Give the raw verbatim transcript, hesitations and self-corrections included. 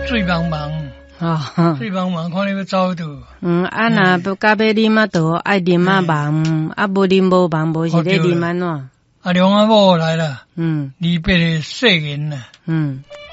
水茫茫。 哦， 水茫茫，看你要走倒。 嗯，啊那不加要啉啊倒，爱啉啊忙，啊无啉无忙，无是咧啉安怎？ 啊，两阿某来了， 嗯， 离别的誓言啦。 嗯。